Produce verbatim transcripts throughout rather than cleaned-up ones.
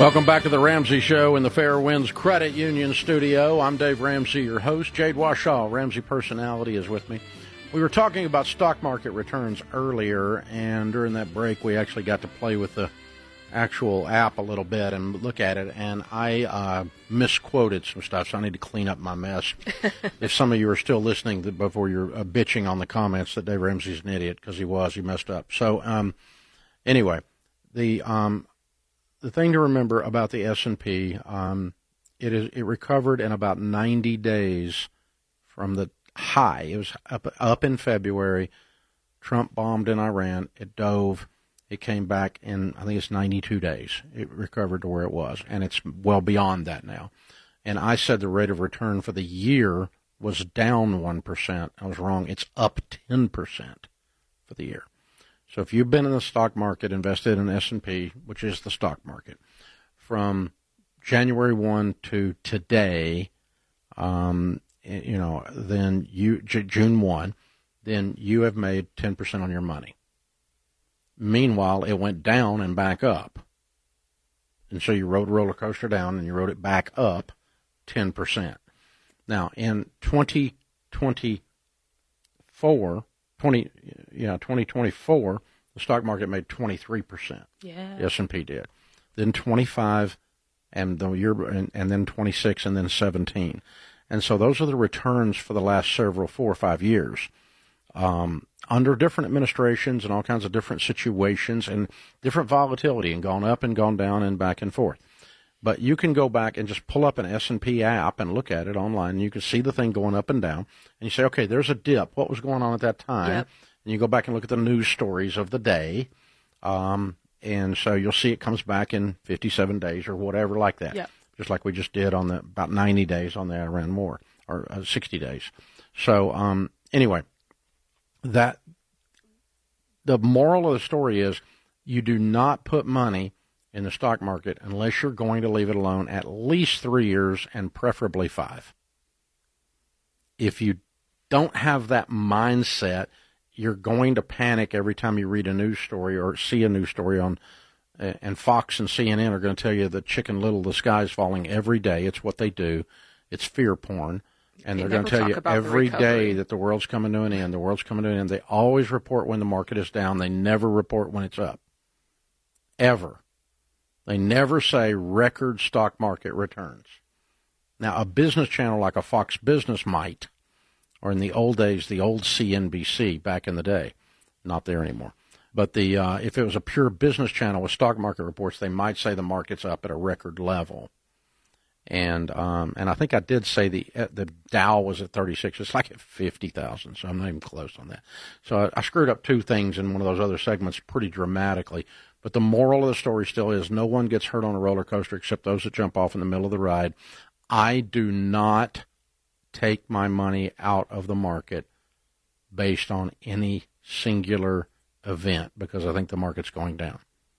Welcome back to the Ramsey Show in the Fair Winds Credit Union studio. I'm Dave Ramsey, your host. Jade Washaw, Ramsey Personality, is with me. We were talking about stock market returns earlier, and during that break, we actually got to play with the actual app a little bit and look at it, and I uh, misquoted some stuff, so I need to clean up my mess. If some of you are still listening before you're uh, bitching on the comments that Dave Ramsey's an idiot, because he was, he messed up. So um, anyway, the... Um, The thing to remember about the S and P, um, it is it recovered in about ninety days from the high. It was up up in February. Trump bombed in Iran. It dove. It came back in, I think it's ninety-two days. It recovered to where it was, and it's well beyond that now. And I said the rate of return for the year was down one percent. I was wrong. It's up ten percent for the year. So if you've been in the stock market, invested in S and P, which is the stock market, from January first to today, um, you know, then you June first, then you have made ten percent on your money. Meanwhile, it went down and back up. And so you rode a roller coaster down and you rode it back up ten percent. Now, in twenty twenty-four, twenty, yeah, twenty twenty-four, the stock market made twenty-three percent. Yeah. The S and P did. Then twenty-five, and the year, and, and then twenty-six, and then seventeen. And so those are the returns for the last several, four or five years, um, under different administrations and all kinds of different situations and different volatility, and gone up and gone down and back and forth. But you can go back and just pull up an S and P app and look at it online, and you can see the thing going up and down. And you say, okay, there's a dip. What was going on at that time? Yep. And you go back and look at the news stories of the day. Um, and so you'll see it comes back in fifty-seven days or whatever like that. Yep. Just like we just did on the about ninety days on the Iran war, or uh, sixty days. So um, anyway, that the moral of the story is you do not put money in the stock market unless you're going to leave it alone at least three years and preferably five. If you don't have that mindset, you're going to panic every time you read a news story or see a news story on, uh, and Fox and C N N are going to tell you that Chicken Little, the sky's falling every day. It's what they do. It's fear porn. And They they're going to tell never you talk about the every recovery. day that the world's coming to an end. The world's coming to an end. They always report when the market is down. They never report when it's up. Ever. They never say record stock market returns. Now, a business channel like a Fox Business might, or in the old days, the old C N B C back in the day, not there anymore. But the uh, if it was a pure business channel with stock market reports, they might say the market's up at a record level. And um, and I think I did say the the Dow was at thirty-six. It's like at fifty thousand, so I'm not even close on that. So I, I screwed up two things in one of those other segments pretty dramatically. But the moral of the story still is no one gets hurt on a roller coaster except those that jump off in the middle of the ride. I do not take my money out of the market based on any singular event because I think the market's going down.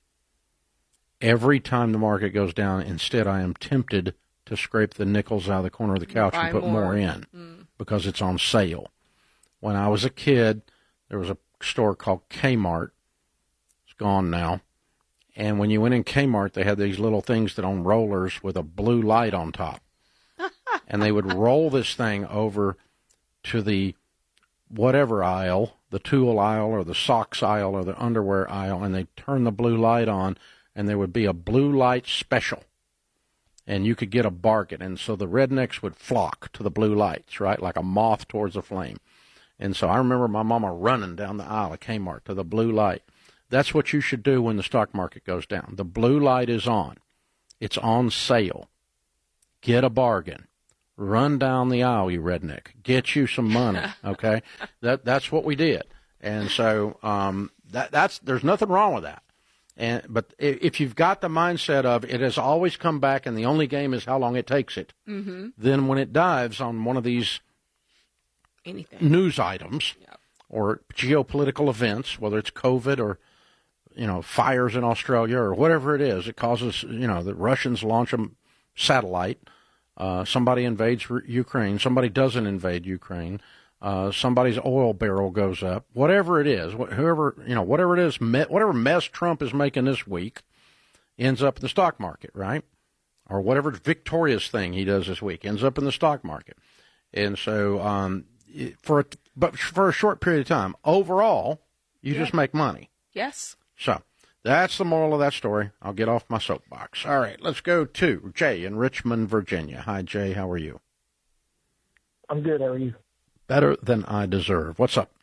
Every time the market goes down, instead I am tempted to scrape the nickels out of the corner of the couch Buy and put more. more in Mm. because it's on sale. When I was a kid, there was a store called Kmart. It's gone now. And when you went in Kmart, they had these little things that on rollers with a blue light on top. And they would roll this thing over to the whatever aisle, the tool aisle or the socks aisle or the underwear aisle, and they'd turn the blue light on, and there would be a blue light special. And you could get a bargain. And so the rednecks would flock to the blue lights, right, like a moth towards a flame. And so I remember my mama running down the aisle of Kmart to the blue light. That's what you should do when the stock market goes down. The blue light is on. It's on sale. Get a bargain. Run down the aisle, you redneck. Get you some money, okay? that That's what we did. And so um, that that's there's nothing wrong with that. And But if you've got the mindset of it has always come back and the only game is how long it takes it, Mm-hmm. then when it dives on one of these Anything. news items Yep. or geopolitical events, whether it's COVID or you know, fires in Australia or whatever it is, it causes, you know, the Russians launch a satellite, uh, somebody invades Ukraine, somebody doesn't invade Ukraine, uh, somebody's oil barrel goes up, whatever it is, whoever, you know, whatever it is, whatever mess Trump is making this week, ends up in the stock market, right? Or whatever victorious thing he does this week ends up in the stock market. And so, um, for a, but for a short period of time, overall, you yeah. just make money. Yes. So that's the moral of that story. I'll get off my soapbox. All right, let's go to Jay in Richmond, Virginia. Hi, Jay. How are you? I'm good. How are you? Better than I deserve. What's up?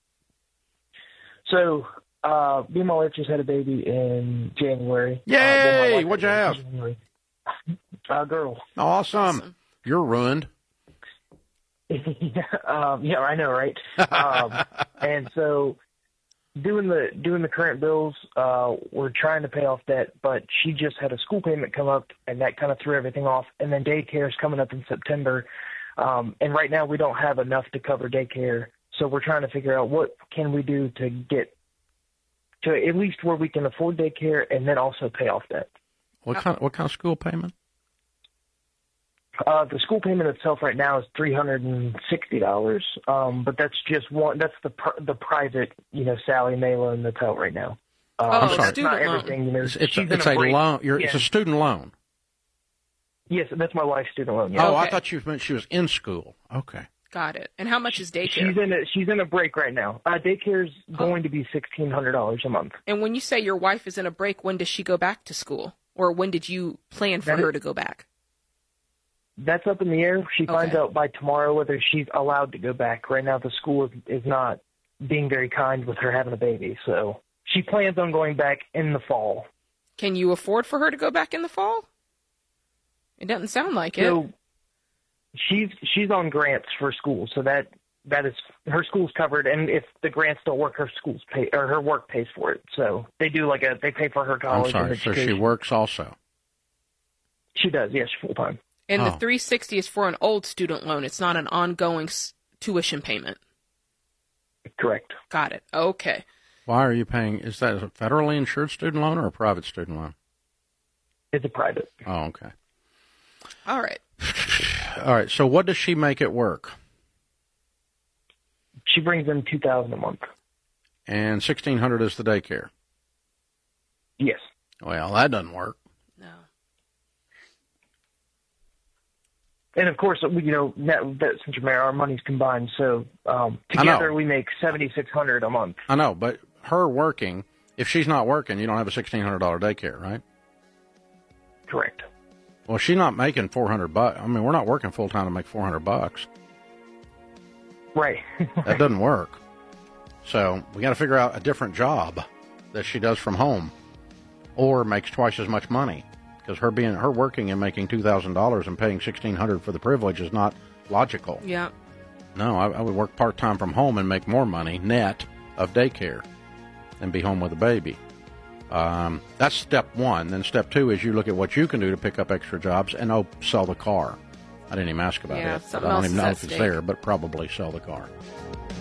So, uh, me and my wife just had a baby in January. Yay! Uh, What'd you have? A girl. Awesome. awesome. You're ruined. yeah, um, yeah, I know, right? Um, and so, doing the doing the current bills, uh, we're trying to pay off debt, but she just had a school payment come up, and that kind of threw everything off. And then daycare is coming up in September, um, and right now we don't have enough to cover daycare. So we're trying to figure out what can we do to get to at least where we can afford daycare and then also pay off debt. What kind? What kind of school payment? Uh, the school payment itself right now is three hundred and sixty dollars, um, but that's just one. That's the pr- the private, you know, Sally Mae loan that's out right now. Uh, oh, I'm sorry. That's not everything. You know, it's it's, it's a, a loan. You're, yeah. It's a student loan. Yes, that's my wife's student loan. Yeah. Oh, okay. I thought you meant she was in school. Okay, got it. And how much is daycare? She's in a she's in a break right now. Uh, daycare's oh. going to be sixteen hundred dollars a month. And when you say your wife is in a break, when does she go back to school, or when did you plan for that her is, to go back? That's up in the air. She okay. finds out by tomorrow whether she's allowed to go back. Right now, the school is, is not being very kind with her having a baby, so she plans on going back in the fall. Can you afford for her to go back in the fall? It doesn't sound like it. So she's she's on grants for school, so that that is her school's covered. And if the grants don't work, her school's pay or her work pays for it. So they do like a they pay for her college. I'm sorry. And so education. she works also. She does, yes, full time. And oh. the three hundred sixty dollars is for an old student loan. It's not an ongoing s- tuition payment. Correct. Got it. Okay. Why are you paying? Is that a federally insured student loan or a private student loan? It's a private. Oh, okay. All right. All right. So what does she make at work? She brings in two thousand dollars a month. And sixteen hundred dollars is the daycare? Yes. Well, that doesn't work. No. And, of course, you know, that, that, since you're married, our money's combined. So um, together we make seven thousand six hundred dollars a month. I know, but her working, if she's not working, you don't have a sixteen hundred dollars daycare, right? Correct. Well, she's not making four hundred bucks. I mean, we're not working full-time to make four hundred bucks. Right. That doesn't work. So we got to figure out a different job that she does from home or makes twice as much money. Because her being her working and making two thousand dollars and paying sixteen hundred dollars for the privilege is not logical. Yeah. No, I, I would work part time from home and make more money net of daycare, and be home with a baby. Um, that's step one. Then step two is you look at what you can do to pick up extra jobs and oh, sell the car. I didn't even ask about yeah, it. I don't even know if it's there, but probably sell the car.